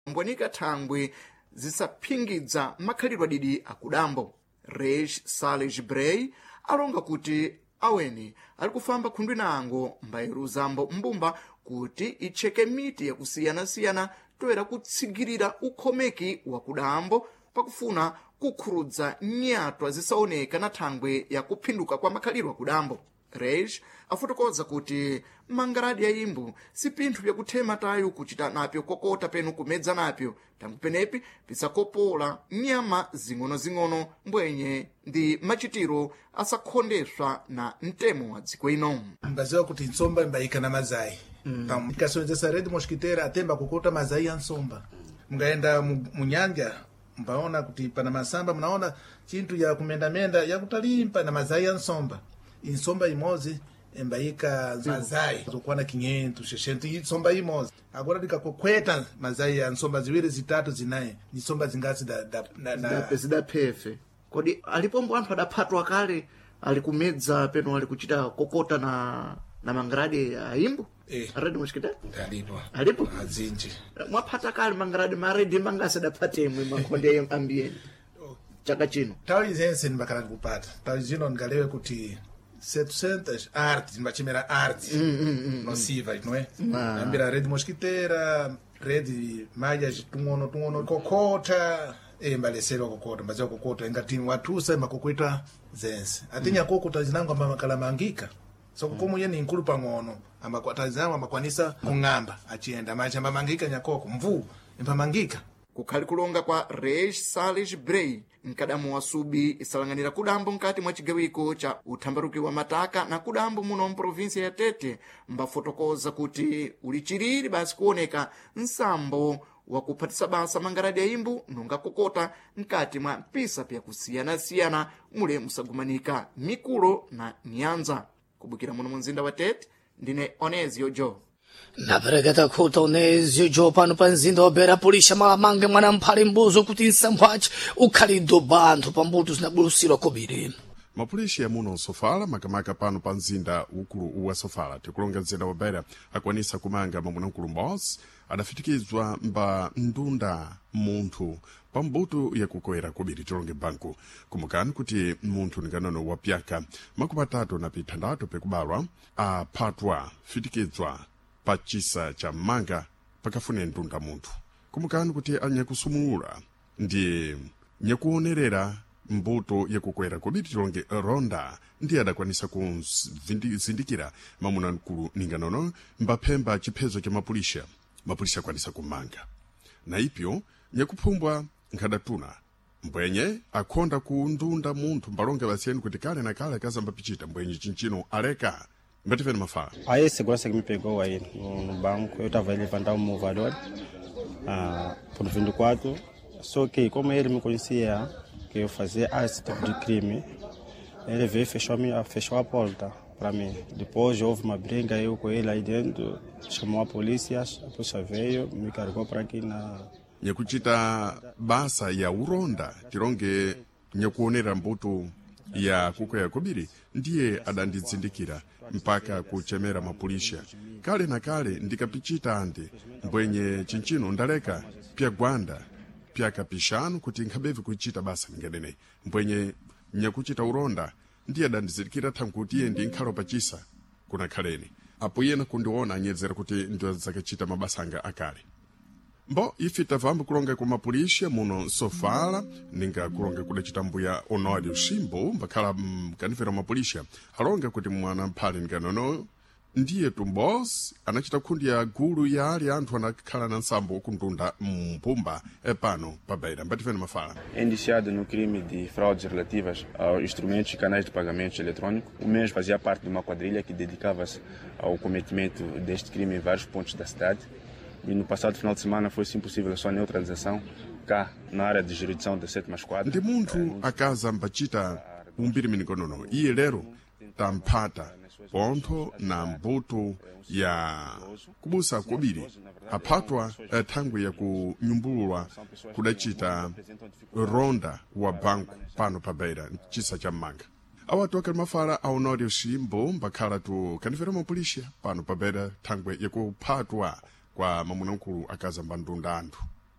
mbwanika thangwe zisaphingidza makhalidwe adidi akudambo. Reish Saleh Brey alonga kuti aweni ali kufamba khundwi nango mbayiru zambo mbumba kuti itcheke miti yakusiyana-siyana toera kutsigirira ukhomeki wa kudambo pakufuna kukhurudza nyatwa zisaoneka na thangwe ya kuphinduka kwa makhalidwe akudambo. Reish afotokoza kuti mangaradi ya imbu si pinthu vyakuthema tayo kuchita napyo kokota penu kumedza napyo tangu penepi pisakopola nyama zing'ono-zing'ono mbwenye ndi machitiro asakhondeswa na mtemo wa dziko ino. Mbaziwa kuti nsomba imbayika na mazayi. Ikasonzesa rede mosquiteira atemba kukota mazayi ya nsomba. Mgaenda munyanja mbaona kuti pana masamba mnaona chintu ya kumenda-menda ya kutalimpa na mazayi ya nsomba. Insomba imozi embayika mazayi zokuwa na 500, 600 insomba imozi. Agora dikakokweta mazayi ya nsomba ziwiri zitatu zinaye. Insomba zingasi zida pefe. Kodi alipombo anthu adaphatwa kale ali kumedza peno ali kuchita kokota na mangaradi ya imbu? Aredi mosquiteira? Alipo? Azinji. Mwaphata kale mangaradi maredi mangasi adaphatemwe mankhonde ambiente. Chaka chino. Tawi zense mbakala kupata. Tawi zino ngalewe kuti 700 arte, mbachimera arte nociva, não é? Ambira rede mosquiteira, rede malhas tungono kokota, embalesero kokota, mas kokota engati watusa makokwita zense. Atinya kokota zinango makala mangika. So como yeni inkulu pangono, amakwatazama makwanisa kungamba achienda machamba mangika nyakoko mvu impamangika. Kukhali kulonga kwa Reish Saleh Brey mkadamu wa subi isalanganira kudambo mkati mwa chigawiko cha uthambaruki wa mataka na kudambo muno mprovinsia ya Tete mbafotokoza kuti ulichiriri basi kuoneka nsambo wa kuphatisa basa mangaradi ya imbu nunga kokota mkati mwa mpisa pya kusiyana-siyana mule musagumanika mikulo na nyanza. Kubukira muno mzinda wa Tete ndine Onezio Joe. Napereketa khuta Onezio Joe pano pa mzinda wabera polisi malamange mwana mphale mbuzo kuti nsamphwaci ukhalido banthu pambuto zinabulusilwa kobiri. Mapolisi ya muno Sofala makamaka pano pa mzinda ukulu wa Sofala tikulonga mzinda wabera akwanisa kumanga mamuna Mbozi adafitikizwa mba ndunda munthu pambuto ya kukoera kobiri tilonge banku kumukani kuti munthu nikanono wa pyaka makumi na pitandatu pekubalwa aphatwa fitikizwa pa chisa cha manga pakafune ndunda munthu kumukani kuti anyakusumulula ndi nyakuonerera mbuto yakukwera kobiri tilonge ronda ndi adakwanisa kuzindikira mamuna mkulu ninganono mbaphemba chiphezo cha mapulisha akwanisa kumanga na ipyo nyakuphumbwa nkhadatuna mbwenye akhonda ku ndunda munthu mbalonga basiyeni kuti kale na kale akazamba pichita mbwenye chinchino aleka mbatifeni mafala. Aí segurança que me pegou aí no banco, eu estava a levantar um movador por 24, só que como ele me conhecia que eu fazia esse tipo de crime, ele veio e fechou a porta para mim. Depois houve uma briga eu com ele aí dentro, chamou a polícia veio, me carregou para aqui na... Nyakuchita basa ya uronda tilonge nyakuonera mbuto ya kukwera kobiri ndiye adandizindikira mpaka kuchemera mapulisha kale na kale ndikapichita ande mbwenye chinchino ndaleka pya gwanda pya kapishano kuti nkhabevi kuchita basa ngenene mbwenye nyakuchita uronda ndiye adandizindikira thankuti ndi nkhalo pachisa kuna khaleni apo yena kundiona anyedzera kuti ndiyo zakachita mabasanga akale. Mbo ifita vambu kulonga kwa mapulisha muno Sofala ninga kulonga kudachita mbuya Honório Shimbo mbakhala kanifera mapulisha alonga kuti mwana mphale nganono ndiye Mbozi anachita kundi ya gulu ya ali anthu anakhala na nsambo kundunda mpumba pano pabeira mbatifeni mafala. Indiciado no crime de fraudes relativas aos instrumentos e canais de pagamentos eletrônicos, o mesmo fazia parte de uma quadrilha que dedicava-se ao cometimento deste crime em vários pontos da cidade. E no passado final de semana foi sim possível a sua neutralização cá na área de jurisdição da 7ª Esquadra. Ndi munthu akaza mbachita umbiri minikonono iye lero tamphata pontho na mbuto ya kubusa kobiri aphatwa thangwe ya kunyumbululwa kudachita ronda wa banku pano pabeira chisa cha manga. Awatoka mafala a Honório Shimbo mbakhala tu kanifera mapulisha pano pabeira thangwe ya kuphatwa kwa mamuna mkulu akaza mbandunda anthu.